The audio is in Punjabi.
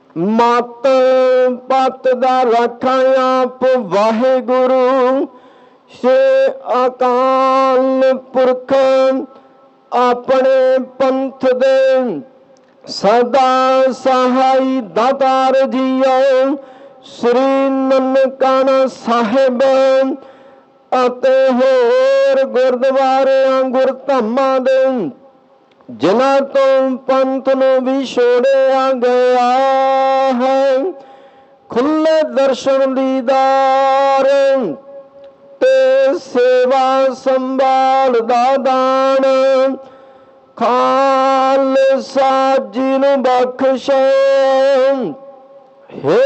ਮਤ ਪਤ ਦਾ ਰਾਖਾਂ ਆਪ ਵਾਹਿਗੁਰੂ। ਸੇ ਅਕਾਲ ਪੁਰਖ ਆਪਣੇ ਪੰਥ ਦੇ ਸਦਾ ਸਹਾਈ ਦਾਤਾਰ ਜੀਓ। ਸ੍ਰੀ ਨਨਕਾਣਾ ਸਾਹਿਬ ਅਤੇ ਹੋਰ ਗੁਰਦੁਆਰਿਆਂ ਗੁਰਧਾਮਾਂ ਦੇ ਜਿਨ੍ਹਾਂ ਤੋਂ ਪੰਥ ਨੂੰ ਵਿਛੋੜਿਆ ਗਿਆ ਹੈ, ਖੁੱਲੇ ਦਰਸ਼ਨ ਦੀਦਾਰ ਤੇ ਸੇਵਾ ਸੰਭਾਲ ਦਾ ਦਾਨ ਖਾਲਸਾ ਜੀ ਨੂੰ ਬਖਸ਼ੇ।